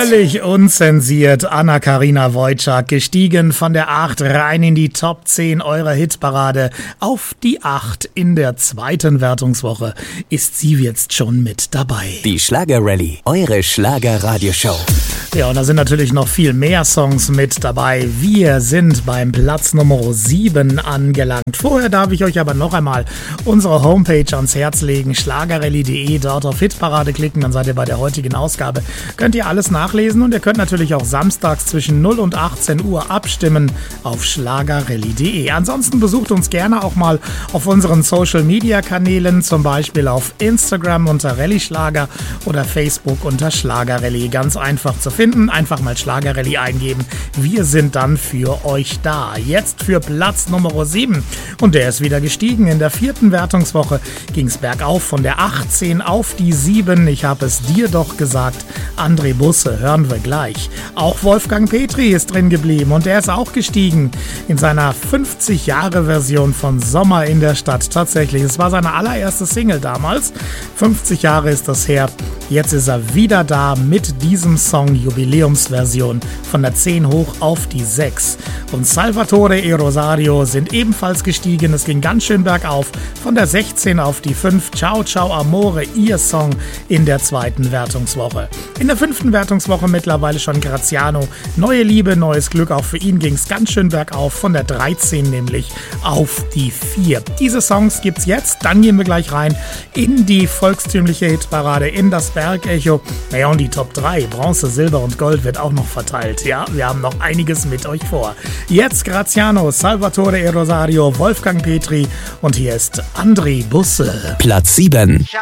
Völlig unzensiert. Anna-Karina Wojcik gestiegen von der 8 rein in die Top 10 eurer Hitparade. Auf die 8 in der zweiten Wertungswoche ist sie jetzt schon mit dabei. Die Schlager-Rallye, eure Schlager-Radioshow. Ja, und da sind natürlich noch viel mehr Songs mit dabei. Wir sind beim Platz Nummer 7 angelangt. Vorher darf ich euch aber noch einmal unsere Homepage ans Herz legen, schlagerrallye.de, dort auf Hitparade klicken, dann seid ihr bei der heutigen Ausgabe. Könnt ihr alles nachlesen und ihr könnt natürlich auch samstags zwischen 0 und 18 Uhr abstimmen auf schlagerrallye.de. Ansonsten besucht uns gerne auch mal auf unseren Social-Media-Kanälen, zum Beispiel auf Instagram unter Rallye Schlager oder Facebook unter Schlagerrallye. Ganz einfach zu finden. Einfach mal Schlagerrallye eingeben. Wir sind dann für euch da. Jetzt für Platz Nummer 7. Und der ist wieder gestiegen. In der 4. Wertungswoche ging es bergauf von der 18 auf die 7. Ich habe es dir doch gesagt. André Busse hören wir gleich. Auch Wolfgang Petri ist drin geblieben und der ist auch gestiegen in seiner 50-Jahre-Version von Sommer in der Stadt. Tatsächlich, es war seine allererste Single damals. 50 Jahre ist das her. Jetzt ist er wieder da mit diesem Song, Jubiläumsversion, von der 10 hoch auf die 6. Und Salvatore e Rosario sind ebenfalls gestiegen. Es ging ganz schön bergauf von der 16 auf die 5. Ciao, ciao, amore, ihr Song in der 2. Wertungswoche. In der 5. Wertungswoche mittlerweile schon Graziano. Neue Liebe, neues Glück. Auch für ihn ging es ganz schön bergauf, von der 13 nämlich auf die 4. Diese Songs gibt's jetzt. Dann gehen wir gleich rein in die volkstümliche Hitparade, in das Bergecho. Naja, und die Top 3, Bronze, Silber und Gold wird auch noch verteilt. Ja, wir haben noch einiges mit euch vor. Jetzt Graziano, Salvatore e Rosario, Wolfgang Petri und hier ist André Busse. Platz 7.